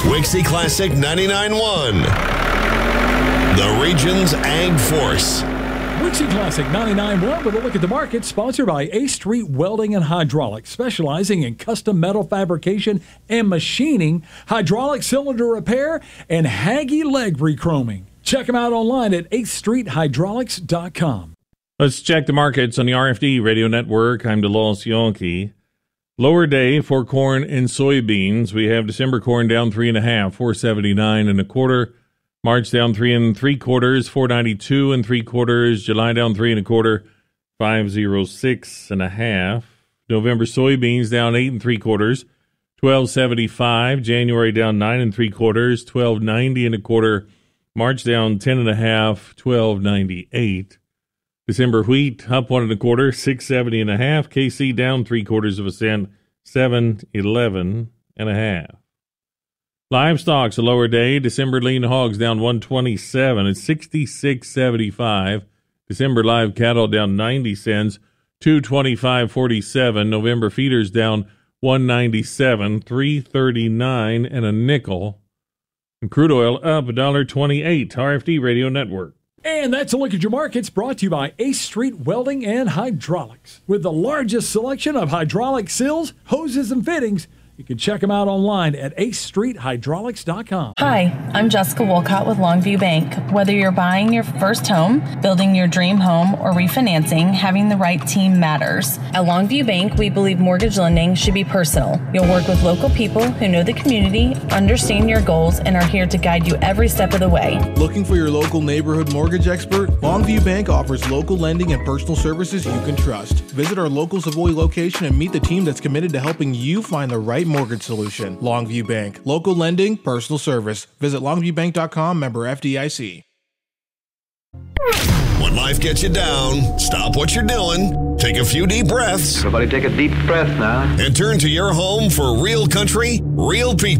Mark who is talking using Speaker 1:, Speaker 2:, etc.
Speaker 1: Wixie Classic 99.1. The region's Ag Force.
Speaker 2: Wixie Classic 99.1 with a look at the market, sponsored by A Street Welding and Hydraulics, specializing in custom metal fabrication and machining, hydraulic cylinder repair, and Haggy leg rechroming. Check them out online at 8thstreethydraulics.com.
Speaker 3: Let's check the markets on the RFD Radio Network. I'm DeLoss Yonke. Lower day for corn and soybeans. We have December corn down 3.5, 479 1/4. March down 3 3/4, 492 3/4. July down 3 1/4, 506 1/2. November soybeans down 8 3/4, 1275. January down 9 3/4, 1290 1/4. March down 10 1/2, 1298. December wheat up 1 1/4, 670 1/2. KC down 3/4 cent, 711 1/2. Livestock's a lower day. December lean hogs down 127 at 66.75. December live cattle down 90 cents, 225.47. November feeders down 197, 339 and a nickel. And crude oil up $1.28. RFD Radio Network.
Speaker 2: And that's a look at your markets, brought to you by Ace Street Welding and Hydraulics. With the largest selection of hydraulic seals, hoses, and fittings, you can check them out online at acestreethydraulics.com.
Speaker 4: Hi, I'm Jessica Wolcott with Longview Bank. Whether you're buying your first home, building your dream home, or refinancing, having the right team matters. At Longview Bank, we believe mortgage lending should be personal. You'll work with local people who know the community, understand your goals, and are here to guide you every step of the way.
Speaker 5: Looking for your local neighborhood mortgage expert? Longview Bank offers local lending and personal services you can trust. Visit our local Savoy location and meet the team that's committed to helping you find the right mortgage solution. Longview Bank. Local lending, personal service. Visit longviewbank.com, member FDIC.
Speaker 1: When life gets you down, stop what you're doing, take a few deep breaths,
Speaker 6: Everybody take a deep breath now.
Speaker 1: and turn to your home for real country, real people.